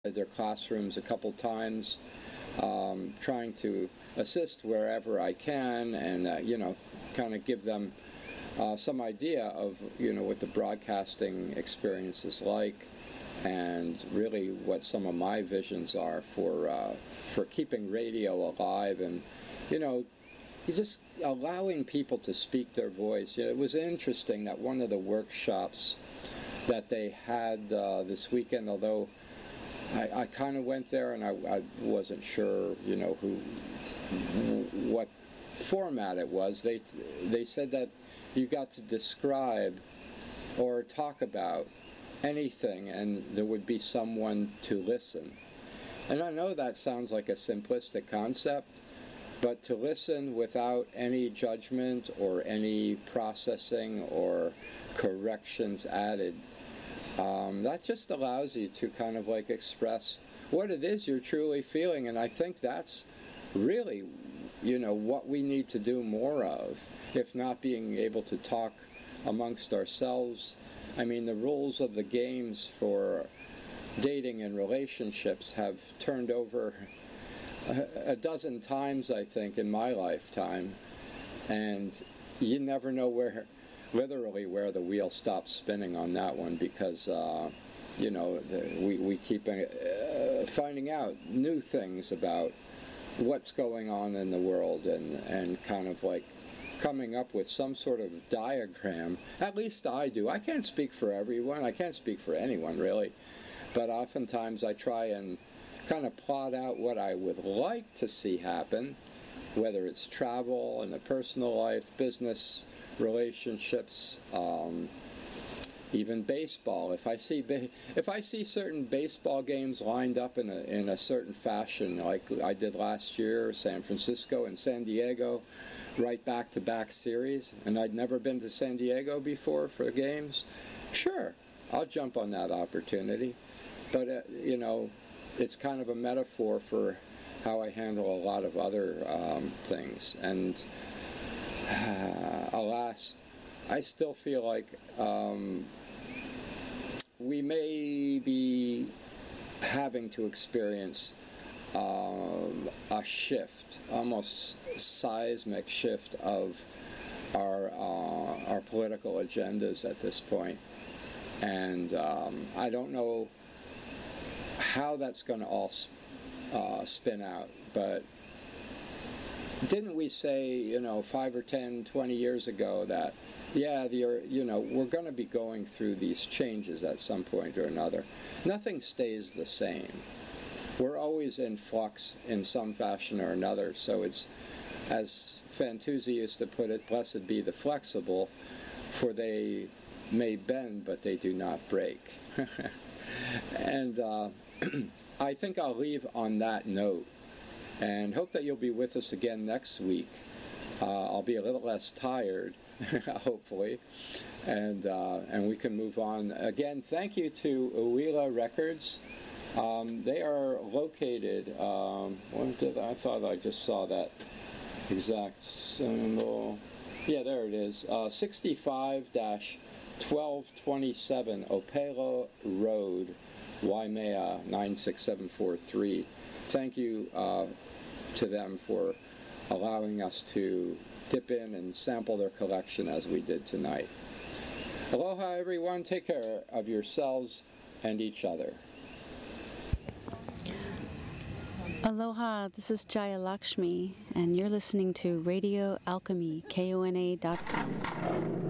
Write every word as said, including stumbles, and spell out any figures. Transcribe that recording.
their classrooms a couple times, um, trying to assist wherever I can, and uh, you know, kind of give them uh, some idea of you know what the broadcasting experience is like, and really what some of my visions are for uh, for keeping radio alive, and you know, just allowing people to speak their voice. You know, it was interesting that one of the workshops that they had uh, this weekend, although I, I kind of went there and I, I wasn't sure, you know, who, what format it was. They they said that you got to describe or talk about anything and there would be someone to listen. And I know that sounds like a simplistic concept, but to listen without any judgment or any processing or corrections added, Um, that just allows you to kind of like express what it is you're truly feeling, and I think that's really, you know, what we need to do more of, if not being able to talk amongst ourselves. I mean, the rules of the games for dating and relationships have turned over a, a dozen times, I think, in my lifetime, and you never know where literally where the wheel stops spinning on that one, because uh, you know the, we, we keep uh, finding out new things about what's going on in the world, and, and kind of like coming up with some sort of diagram. At least I do. I can't speak for everyone. I can't speak for anyone really, but oftentimes I try and kind of plot out what I would like to see happen, whether it's travel in the personal life, business, relationships, um, even baseball. If I see ba- if I see certain baseball games lined up in a in a certain fashion, like I did last year, San Francisco and San Diego, right back-to-back series, and I'd never been to San Diego before for games, sure, I'll jump on that opportunity. But uh, you know, it's kind of a metaphor for how I handle a lot of other um, things, and Uh, alas, I still feel like um, we may be having to experience um, a shift, almost seismic shift of our uh, our political agendas at this point, and um, I don't know how that's going to all uh, spin out, but didn't we say, you know, five or ten, twenty years ago that, yeah, the, you know, we're going to be going through these changes at some point or another. Nothing stays the same. We're always in flux in some fashion or another. So it's, as Fantuzzi used to put it, blessed be the flexible, for they may bend, but they do not break. And uh, I think I'll leave on that note, and hope that you'll be with us again next week. Uh, I'll be a little less tired, hopefully, and uh, and we can move on. Again, thank you to Uila Records. Um, they are located, um, what did I, I thought I just saw that exact symbol. Yeah, there it is. Uh, sixty-five twelve twenty-seven Opelo Road, Waimea nine six seven four three. Thank you uh, to them for allowing us to dip in and sample their collection as we did tonight. Aloha, everyone. Take care of yourselves and each other. Aloha, this is Jaya Lakshmi, and you're listening to Radio Alchemy, K O N A dot com.